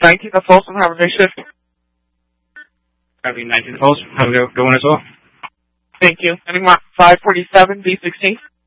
19th of Folsom. Have a great shift. Copy 19th of Folsom. Have a good one as well. Thank you. Ending mark 547, B16.